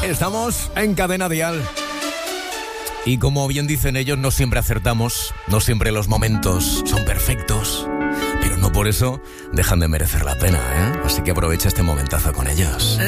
Estamos en Cadena Dial. Y como bien dicen ellos, no siempre acertamos, no siempre los momentos son perfectos, pero no por eso dejan de merecer la pena, ¿eh? Así que aprovecha este momentazo con ellos.